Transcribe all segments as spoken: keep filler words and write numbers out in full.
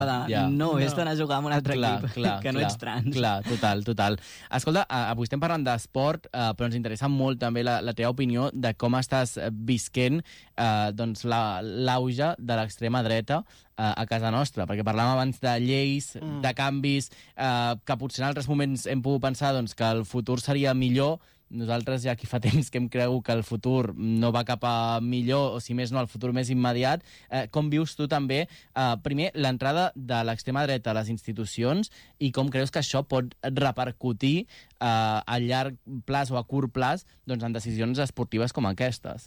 Ja. No, és d'anar a jugar amb un altre clar, equip, clar, que no clar, ets trans. Clar, total, total. Escolta, avui estem parlant d'esport, eh, però ens interessa molt també la, la teva opinió de com estàs visquent eh, doncs l'auge de l'extrema dreta eh, a casa nostra, perquè parlàvem abans de lleis, mm. de canvis, eh, que potser en altres moments hem pogut pensar doncs, que el futur seria millor. Nosaltres ja aquí fa temps que em creu que el futur no va cap a millor, o si més no, el futur més immediat. Eh, com vius tu també, eh, primer, l'entrada de l'extrema dreta a les institucions i com creus que això pot repercutir eh, a llarg plaç o a curt plaç doncs, en decisions esportives com aquestes?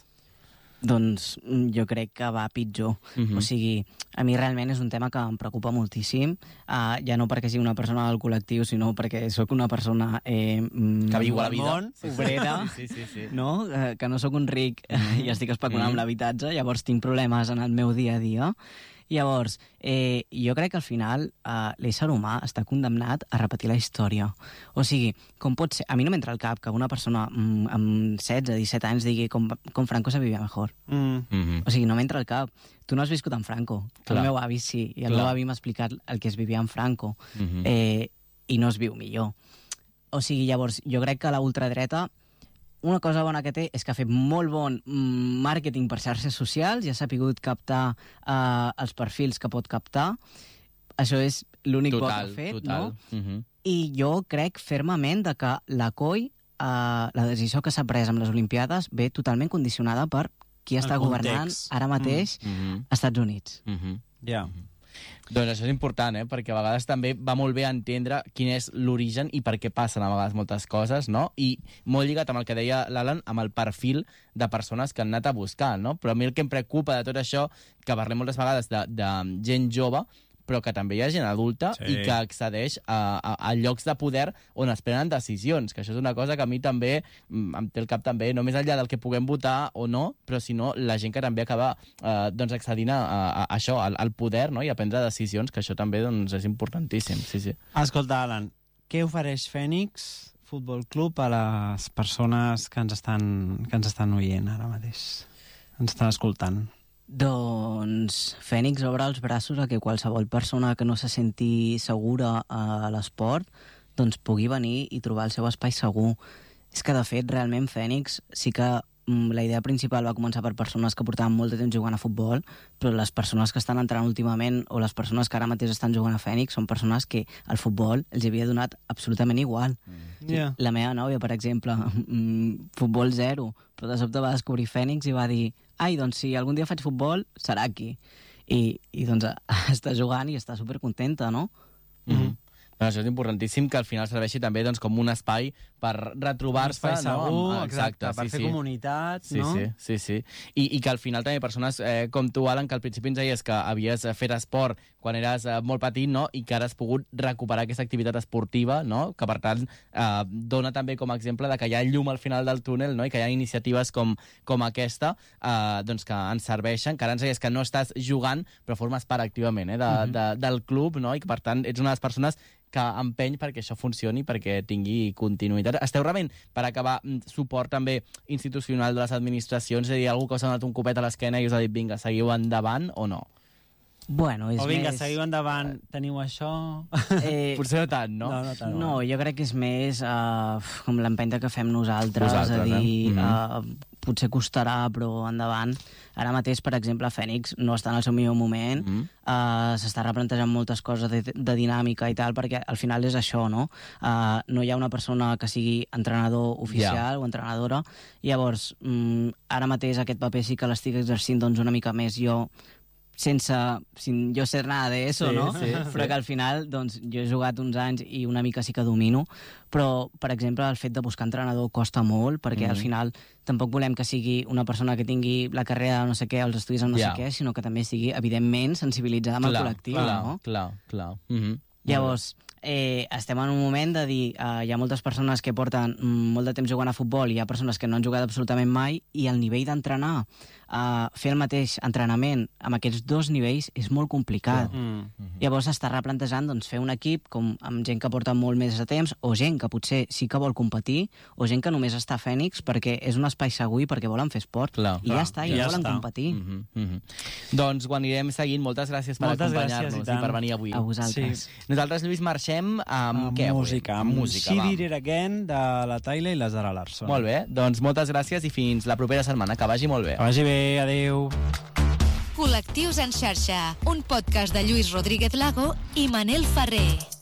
Doncs jo crec que va pitjor. Uh-huh. O sigui, a mi realment és un tema que em preocupa moltíssim, uh, ja no perquè sigui una persona del col·lectiu, sinó perquè sóc una persona eh, que viu a la vida, món, obrera, sí, sí, sí, sí. No? Uh, que no sóc un ric uh-huh. i estic especulant uh-huh. amb l'habitatge, llavors tinc problemes en el meu dia a dia. Llavors, eh, jo crec que al final eh, l'ésser humà està condemnat a repetir la història. O sigui, com pot ser... A mi no m'entra al cap que una persona mm, amb setze, disset anys digui com, com Franco se vivia mejor. Mm. Mm-hmm. O sigui, no m'entra al cap. Tu no has viscut en Franco. Clar. El meu avi sí, i el Clar. meu avi m'ha explicat el que es vivia en Franco. Mm-hmm. eh, I no es viu millor. O sigui, llavors, jo crec que la ultradreta... Una cosa bona que té és que ha fet molt bon màrqueting per xarxes socials i ha sapigut captar uh, els perfils que pot captar. Això és l'únic bo que ha fet, total. no? Uh-huh. I jo crec fermament de que la C O I, uh, la decisió que s'ha pres amb les Olimpiades, ve totalment condicionada per qui està governant ara mateix uh-huh. als Estats Units. Ja. Uh-huh. Yeah. Uh-huh. Doncs això és important, eh? Perquè a vegades també va molt bé entendre quin és l'origen i per què passen a vegades moltes coses, no? I molt lligat amb el que deia l'Alan, amb el perfil de persones que han anat a buscar, no? Però a mi el que em preocupa de tot això, que parlem moltes vegades de, de gent jove, però que també hi ha gent adulta sí. i que accedeix a, a, a llocs de poder on es prenen decisions, que això és una cosa que a mi també em té el cap també, no més enllà del que puguem votar o no, però sinó la gent que també acaba eh, doncs accedint a, a, a això, al, al poder, no? I a prendre decisions, que això també doncs, és importantíssim. Sí, sí. Escolta, Alan, què ofereix Fènix Futbol Club a les persones que ens estan, que ens estan oient ara mateix? Ens estan escoltant. Doncs Fènix obre els braços a que qualsevol persona que no se senti segura a l'esport doncs pugui venir i trobar el seu espai segur. És que, de fet, realment Fènix sí que la idea principal va començar per persones que portaven molt de temps jugant a futbol, però les persones que estan entrant últimament o les persones que ara mateix estan jugant a Fènix són persones que el futbol els havia donat absolutament igual. Mm. Yeah. La meva nòvia, per exemple, futbol zero, però de sobte va descobrir Fènix i va dir ai, doncs si algun dia faig futbol, serà aquí. I, i doncs està jugant i està supercontenta, no? Mm-hmm. Bueno, això és importantíssim, que al final serveixi també doncs, com un espai per retrobar-se. Un espai segur, no? exacte, exacte, per sí, fer sí. comunitat, sí, no? Sí, sí, sí. I, I que al final també persones eh, com tu, Alan, que al principi ens deies que havies fet esport quan eres eh, molt petit, no? I que ara has pogut recuperar aquesta activitat esportiva, no? Que per tant eh, dona també com a exemple de que hi ha llum al final del túnel, no? I que hi ha iniciatives com, com aquesta eh, doncs que ens serveixen, que ara ens deies que no estàs jugant, però formes part activament eh, de, uh-huh. de, del club, no? I que per tant ets una de les persones que empeny perquè això funcioni, perquè tingui continuïtat. Esteu rebent, per acabar, suport també institucional de les administracions, és a dir, algú que us ha donat un copet a l'esquena i us ha dit, vinga, seguiu endavant, o no? Bueno, és o vinga, més... seguiu endavant, teniu això... Eh... Potser no tant, no? No, no, tant, no, jo crec que és més uh, com l'empenta que fem nosaltres, Vosaltres, és a dir, eh? mm-hmm. uh, potser costarà, però endavant. Ara mateix, per exemple, Fènix no està en el seu millor moment, mm-hmm. uh, s'està replantejant moltes coses de, de dinàmica i tal, perquè al final és això, no? Uh, no hi ha una persona que sigui entrenador oficial yeah. o entrenadora, llavors, um, ara mateix aquest paper sí que l'estic exercint doncs, una mica més jo, sense, sin jo ser nada de eso, sí, no? Sí, però sí. Que al final, doncs, jo he jugat uns anys i una mica sí que domino, però, per exemple, el fet de buscar entrenador costa molt, perquè mm. al final tampoc volem que sigui una persona que tingui la carrera de no sé què o els estudis en no yeah. sé què, sinó que també sigui, evidentment, sensibilitzada amb clar, el col·lectiu, clar, no? Clar, clar. Mm-hmm. Llavors, eh, estem en un moment de dir eh, hi ha moltes persones que porten mm, molt de temps jugant a futbol i hi ha persones que no han jugat absolutament mai i el nivell d'entrenar uh, fer el mateix entrenament amb aquests dos nivells és molt complicat. Mm. Llavors està replantejant doncs, fer un equip com amb gent que porta molt més de temps, o gent que potser sí que vol competir, o gent que només està a Fènix perquè és un espai segur i perquè volen fer esport. Clar, I clar, ja està, i ja ja volen està. competir. Mm -hmm, mm -hmm. Doncs ho anirem seguint. Moltes gràcies per Moltes acompanyar-nos gràcies, i i, tant. per venir avui. A vosaltres. Sí. Nosaltres, Lluís, marxem amb, Amb què avui? música, amb música, See va. It Again de la Tyler i la Zara Larsson. Molt bé, doncs moltes gràcies i fins la propera setmana. Que vagi molt bé. Que vagi bé, adeu. Col·lectius en xarxa, un podcast de Lluís Rodríguez Lago i Manel Ferrer.